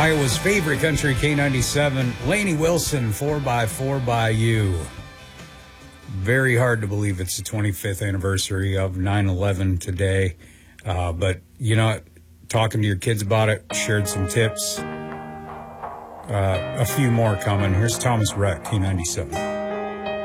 Iowa's favorite country, K97. Lainey Wilson, 4x4 by You. Very hard to believe it's the 25th anniversary of 9/11 today. But, you know, talking to your kids about it, shared some tips. A few more coming. Here's Thomas Rhett, K97.